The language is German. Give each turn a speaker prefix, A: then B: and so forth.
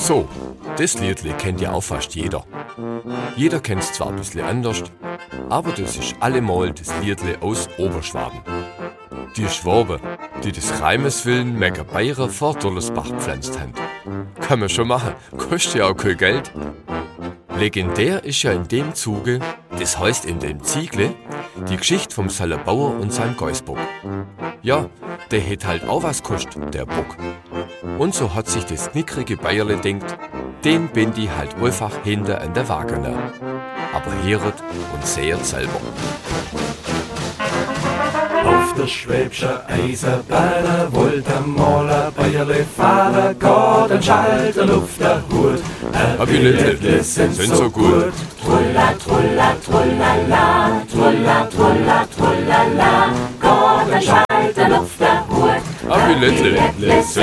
A: So, das Liedle kennt ja auch fast jeder. Jeder kennt's zwar ein bisschen anders, aber das ist allemal das Liedle aus Oberschwaben. Die Schwaben, die des Reimes willen Mecker Beire vor Dollesbach pflanzt haben. Kann man schon machen, kostet ja auch kein Geld. Legendär ist ja in dem Zuge, das heißt in dem Ziegle, die Geschichte vom Sallerbauer und seinem Geißbock. Ja, der hätt halt auch was kostet, der Bock. Und so hat sich das nickrige Bayerle denkt, den bin die halt einfach hinter an der Wagener. Aber hört und seht selber.
B: Auf der Schwäbscher Eisenbahn wollt der Maler Bayerle fahren, Gott ein Schalter auf der Hut.
A: Aber die Liedle sind so gut.
B: Trulla, trulla, trullala, trulla, trulla, trullala, Gott ein Schalter auf der Hut.
A: Aber die Liedle sind